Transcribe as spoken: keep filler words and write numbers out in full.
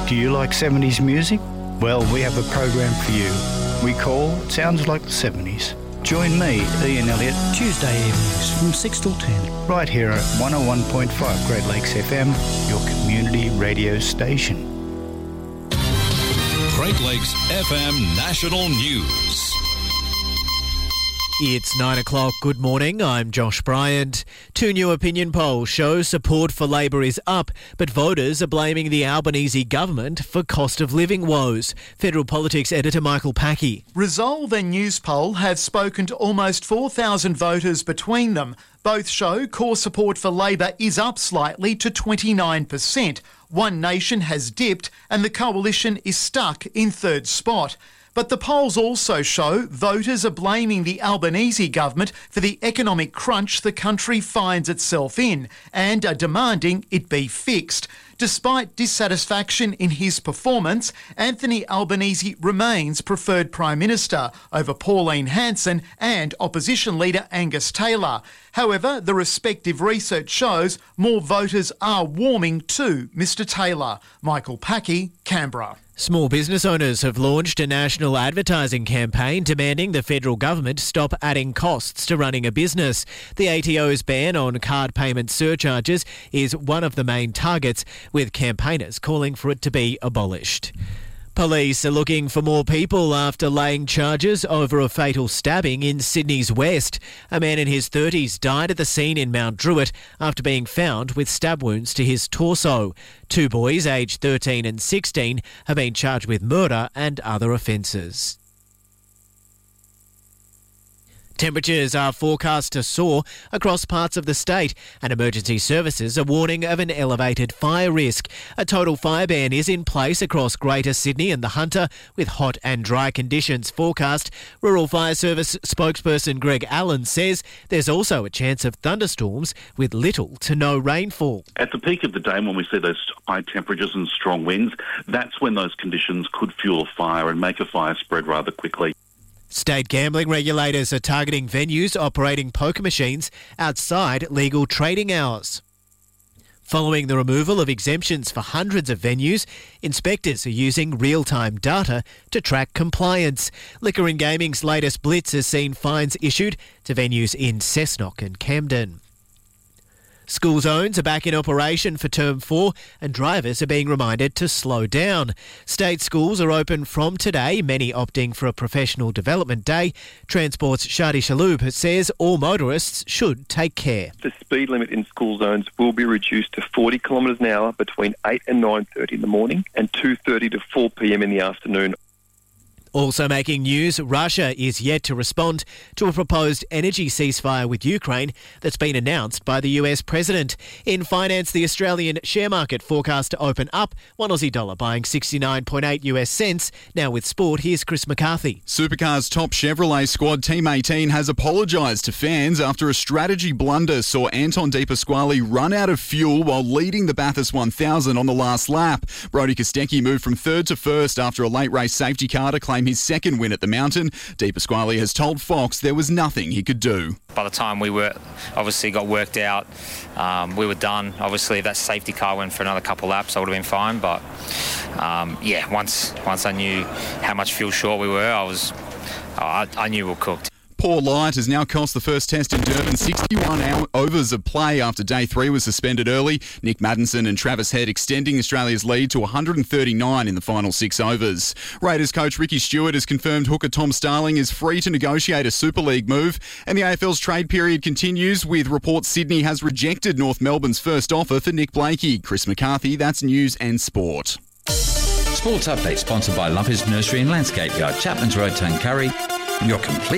Do you like seventies music? Well, we have a program for you. We call Sounds Like the seventies. Join me, Ian Elliott, Tuesday evenings from six till ten. right here at one oh one point five Great Lakes F M, your community radio station. Great Lakes F M National News. It's nine o'clock. Good morning. I'm Josh Bryant. Two new opinion polls show support for Labor is up, but voters are blaming the Albanese government for cost of living woes. Federal Politics editor Michael Packey. Resolve and Newspoll have spoken to almost four thousand voters between them. Both show core support for Labor is up slightly to twenty-nine percent. One Nation has dipped and the coalition is stuck in third spot. But the polls also show voters are blaming the Albanese government for the economic crunch the country finds itself in and are demanding it be fixed. Despite dissatisfaction in his performance, Anthony Albanese remains preferred Prime Minister over Pauline Hanson and opposition leader Angus Taylor. However, the respective research shows more voters are warming to Mr Taylor. Michael Packey, Canberra. Small business owners have launched a national advertising campaign demanding the federal government stop adding costs to running a business. The A T O's ban on card payment surcharges is one of the main targets, with campaigners calling for it to be abolished. Police are looking for more people after laying charges over a fatal stabbing in Sydney's West. A man in his thirties died at the scene in Mount Druitt after being found with stab wounds to his torso. Two boys, aged thirteen and sixteen, have been charged with murder and other offences. Temperatures are forecast to soar across parts of the state, and emergency services are warning of an elevated fire risk. A total fire ban is in place across Greater Sydney and the Hunter, with hot and dry conditions forecast. Rural Fire Service spokesperson Greg Allen says there's also a chance of thunderstorms with little to no rainfall. At the peak of the day, when we see those high temperatures and strong winds, that's when those conditions could fuel a fire and make a fire spread rather quickly. State gambling regulators are targeting venues operating poker machines outside legal trading hours. Following the removal of exemptions for hundreds of venues, inspectors are using real-time data to track compliance. Liquor and Gaming's latest blitz has seen fines issued to venues in Cessnock and Camden. School zones are back in operation for term four and drivers are being reminded to slow down. State schools are open from today, many opting for a professional development day. Transport's Shadi Shaloub says all motorists should take care. The speed limit in school zones will be reduced to forty kilometres an hour between eight and nine thirty in the morning and two thirty to four p.m. in the afternoon. Also making news, Russia is yet to respond to a proposed energy ceasefire with Ukraine that's been announced by the U S President. In finance, the Australian share market forecast to open up, one Aussie dollar buying sixty-nine point eight US cents. Now with sport, here's Chris McCarthy. Supercars top Chevrolet squad Team eighteen has apologised to fans after a strategy blunder saw Anton De Pasquale run out of fuel while leading the Bathurst one thousand on the last lap. Brodie Kostecki moved from third to first after a late race safety car to claim his second win at the Mountain. De Pasquale has told Fox there was nothing he could do. By the time we were obviously got worked out, um, we were done. Obviously, if that safety car went for another couple laps, I would have been fine. But um, yeah, once once I knew how much fuel short we were, I was I, I knew we were cooked. Poor light has now cost the first test in Durban sixty-one hour overs of play after day three was suspended early. Nick Maddinson and Travis Head extending Australia's lead to one hundred thirty-nine in the final six overs. Raiders coach Ricky Stewart has confirmed hooker Tom Starling is free to negotiate a Super League move, and the A F L's trade period continues with reports Sydney has rejected North Melbourne's first offer for Nick Blakey. Chris McCarthy, that's News and Sport. Sports Update sponsored by Lumpers Nursery and Landscape Yard, Chapman's Road, Tuncurry. Your complete